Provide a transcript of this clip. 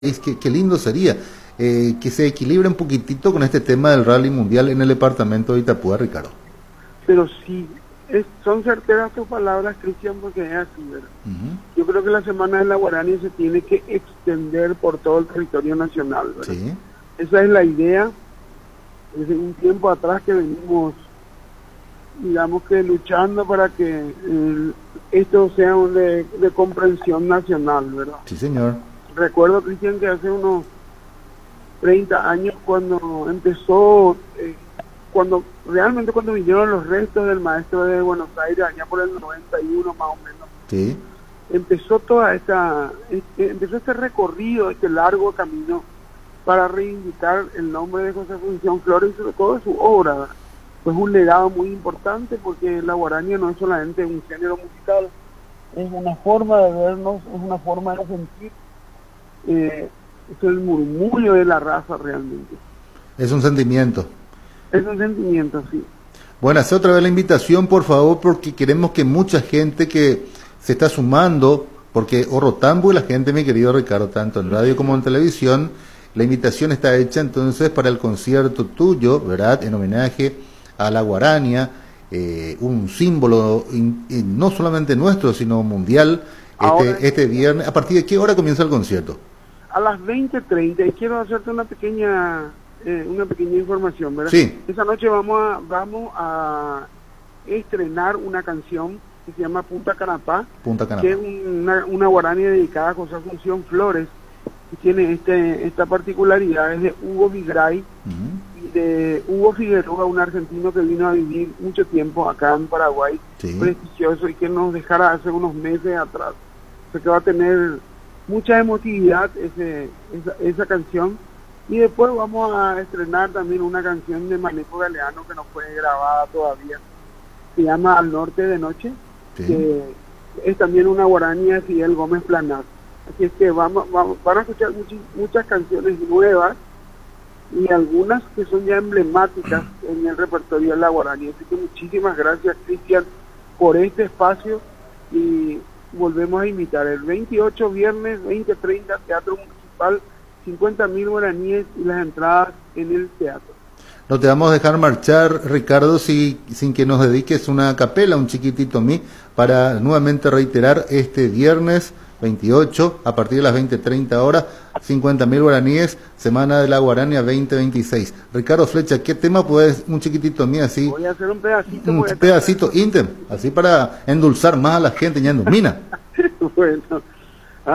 Qué lindo sería que se equilibre un poquitito con este tema del rally mundial en el departamento de Itapúa, Ricardo. Pero sí, son certeras tus palabras, Cristian, porque es así, ¿verdad? Yo creo que la Semana de la Guarania se tiene que extender por todo el territorio nacional, ¿verdad? Sí. Esa es la idea. Desde un tiempo atrás que venimos, digamos que luchando para que esto sea de comprensión nacional, ¿verdad? Sí, señor. Recuerdo, Cristian, que hace unos 30 años cuando empezó, cuando vinieron los restos del maestro de Buenos Aires, allá por el 91 más o menos, Sí. empezó empezó este recorrido, este largo camino para reivindicar el nombre de José Función Flores y sobre todo de su obra, ¿verdad? Pues un legado muy importante porque la guarania no es solamente un género musical, es una forma de vernos, es una forma de sentir. Es el murmullo de la raza realmente. Es un sentimiento. Es un sentimiento, sí. Bueno, hace otra vez la invitación, por favor, porque queremos que mucha gente que se está sumando, porque Orotambu y la gente, mi querido Ricardo, tanto en radio como en televisión, la invitación está hecha entonces para el concierto tuyo, ¿verdad?, en homenaje a la guarania, un símbolo no solamente nuestro, sino mundial, este viernes. ¿A partir de qué hora comienza el concierto? A las 20:30, y quiero hacerte una pequeña información, ¿verdad? Sí. Esa noche vamos a estrenar una canción que se llama Punta Canapá, que es una guarania dedicada a José Función Flores, que tiene esta particularidad, es de Hugo Vigray y de Hugo Figueroa, un argentino que vino a vivir mucho tiempo acá en Paraguay, sí, prestigioso, y que nos dejara hace unos meses atrás. O sea que va a tener mucha emotividad esa canción. Y después vamos a estrenar también una canción de Maneco Galeano que no fue grabada todavía, se llama Al Norte de Noche, sí, que es también una guarania de Fidel Gómez Planar. Así es que van a escuchar muchas canciones nuevas y algunas que son ya emblemáticas en el repertorio de la guarania. Así que muchísimas gracias, Cristian, por este espacio, y volvemos a invitar el 28 viernes 20:30, Teatro Municipal, 50.000 guaraníes y las entradas en el teatro. No te vamos a dejar marchar, Ricardo, sin que nos dediques una capela, un chiquitito mí, para nuevamente reiterar este viernes 28, a partir de las 20:30 horas, 50.000 guaraníes, Semana de la Guarania 2026. Ricardo Flecha, ¿qué tema puedes, un chiquitito mí así? Voy a hacer un pedacito. Un pedacito íntimo, así para endulzar más a la gente, ñando. Mina. Bueno.